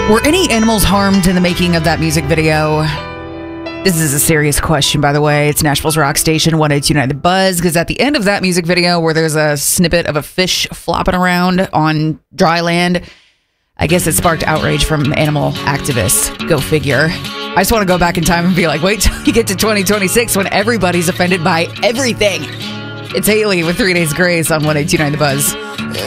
Were any animals harmed in the making of that music video? This is a serious question, by the way. It's Nashville's rock station, 102.9 The Buzz, because at the end of that music video where there's a snippet of a fish flopping around on dry land, I guess it sparked outrage from animal activists. Go figure. I just want to go back in time and be like, wait till you get to 2026 when everybody's offended by everything. It's Haley with 3 Days Grace on 102.9 The Buzz.